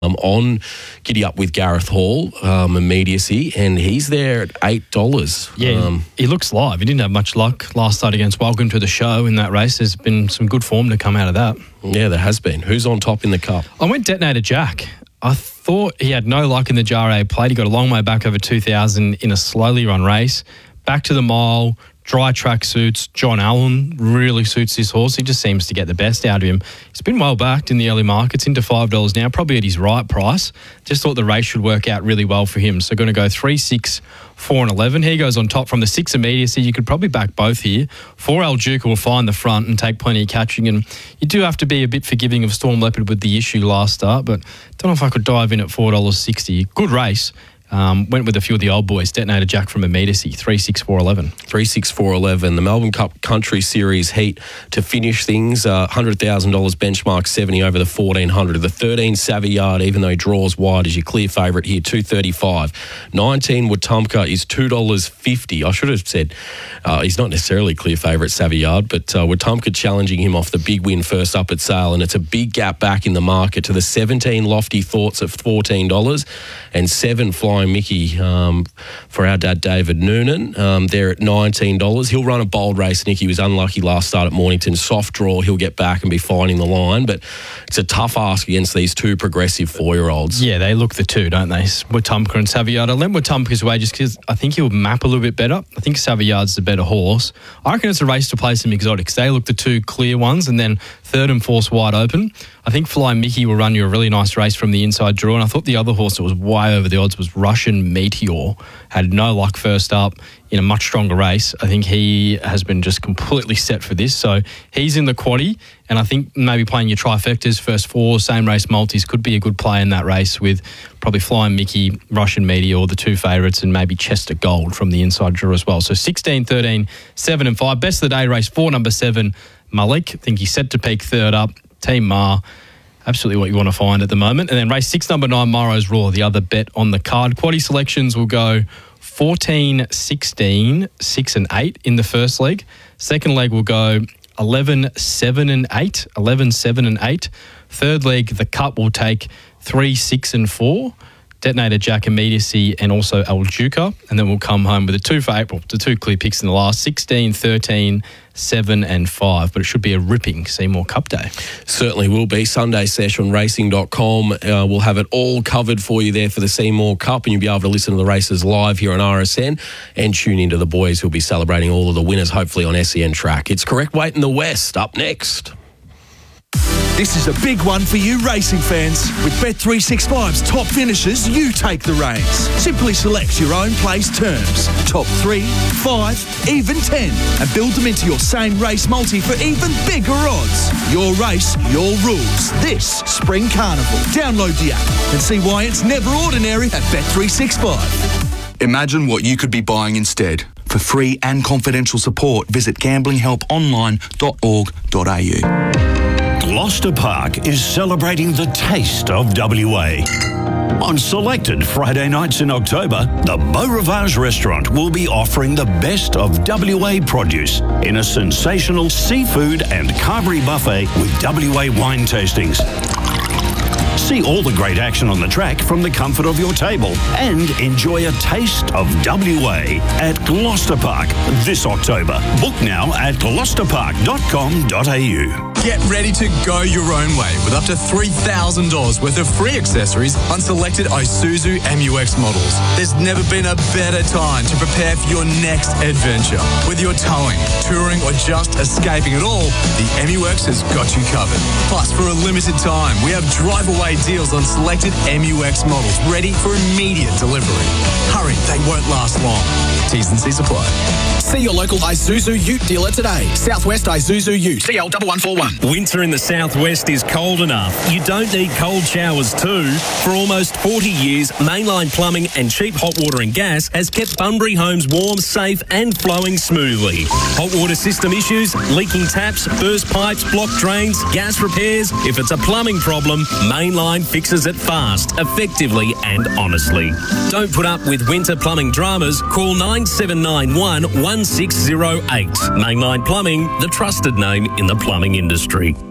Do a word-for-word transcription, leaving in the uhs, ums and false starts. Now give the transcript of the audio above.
Um, on Giddy Up with Gareth Hall, um, immediacy, and he's there at eight dollars. Yeah, um, he looks live. He didn't have much luck last start against Welcome to the Show in that race. There's been some good form to come out of that. Yeah, there has been. Who's on top in the Cup? I went Detonator Jack. I thought he had no luck in the Jar A plate. He got a long way back over two thousand in a slowly run race. Back to the mile, dry track suits. John Allen really suits this horse. He just seems to get the best out of him. He's been well backed in the early markets, into five dollars now, probably at his right price. Just thought the race should work out really well for him. So going to go three, six, four and eleven. He goes on top from the six immediacy. You could probably back both here. Four El Duke will find the front and take plenty of catching. And you do have to be a bit forgiving of Storm Leopard with the issue last start, but don't know if I could dive in at four dollars sixty. Good race. Um, went with a few of the old boys. Detonator Jack from immediacy, three, six, four, eleven. three, six, four, eleven. The Melbourne Cup Country Series heat to finish things. Uh, one hundred thousand dollars benchmark, seventy over the fourteen hundred. The thirteen Savoyard, even though he draws wide, is your clear favourite here, two thirty-five. nineteen Wetumpka is two dollars fifty. I should have said uh, he's not necessarily clear favourite, Savoyard, but uh, Wetumpka challenging him off the big win first up at sale, and it's a big gap back in the market to the seventeen Lofty Thoughts at fourteen dollars and seven Flying Mickey um, for our dad David Noonan. Um, they're at nineteen dollars. He'll run a bold race, Nick. He was unlucky last start at Mornington. Soft draw, he'll get back and be finding the line, but it's a tough ask against these two progressive four-year-olds. Yeah, they look the two, don't they? Wetumpka and Savoyard. I lent Wetumpka's away just because I think he'll map a little bit better. I think Savoyard's the better horse. I reckon it's a race to play some exotics. They look the two clear ones, and then third and fourth wide open. I think Fly Mickey will run you a really nice race from the inside draw, and I thought the other horse that was way over the odds was Russian Meteor. Had no luck first up in a much stronger race. I think he has been just completely set for this. So he's in the quaddie, and I think maybe playing your trifectas, first four, same race multis could be a good play in that race with probably Flying Mickey, Russian Meteor, the two favourites, and maybe Chester Gold from the inside draw as well. So sixteen, thirteen, seven and five. Best of the day race, four, number seven, Malik. I think he's set to peak third up. Team Mar, absolutely what you want to find at the moment. And then race six, number nine, Morrow's Raw, the other bet on the card. Quaddie selections will go fourteen, sixteen, six and eight in the first leg. Second leg will go eleven, seven and eight. eleven, seven and eight. Third leg, the Cup will take three, six and four. Detonator Jack, immediacy, and also El Duca. And then we'll come home with the two for April, the two clear picks in the last, sixteen, thirteen, seven and five. But it should be a ripping Seymour Cup day. Certainly will be. Sunday session, racing dot com. Uh, we'll have it all covered for you there for the Seymour Cup, and you'll be able to listen to the races live here on R S N and tune into the boys who'll be celebrating all of the winners, hopefully on S E N Track. It's Correct Weight in the West, up next. This is a big one for you racing fans. With Bet three sixty-five's top finishes, you take the reins. Simply select your own place terms. Top three, five, even ten. And build them into your same race multi for even bigger odds. Your race, your rules. This Spring Carnival. Download the app and see why it's never ordinary at Bet three sixty-five. Imagine what you could be buying instead. For free and confidential support, visit gambling help online dot org dot a u. Gloucester Park is celebrating the taste of W A. On selected Friday nights in October, the Beau Rivage restaurant will be offering the best of W A produce in a sensational seafood and carvery buffet with W A wine tastings. See all the great action on the track from the comfort of your table and enjoy a taste of W A at Gloucester Park this October. Book now at gloucester park dot com dot a u. Get ready to go your own way with up to three thousand dollars worth of free accessories on selected Isuzu M U X models. There's never been a better time to prepare for your next adventure. Whether you're towing, touring, or just escaping it all, the M U X has got you covered. Plus, for a limited time, we have drive-away deals on selected M U X models ready for immediate delivery. Hurry, they won't last long. T's and C's apply. See your local Isuzu Ute dealer today. Southwest Isuzu Ute. C L one one four one. Winter in the southwest is cold enough. You don't need cold showers too. For almost forty years, Mainline Plumbing and Cheap Hot Water and Gas has kept Bunbury homes warm, safe and flowing smoothly. Hot water system issues, leaking taps, burst pipes, blocked drains, gas repairs. If it's a plumbing problem, Mainline fixes it fast, effectively and honestly. Don't put up with winter plumbing dramas. Call nine seven nine one, one six zero eight. Mainline Plumbing, the trusted name in the plumbing industry.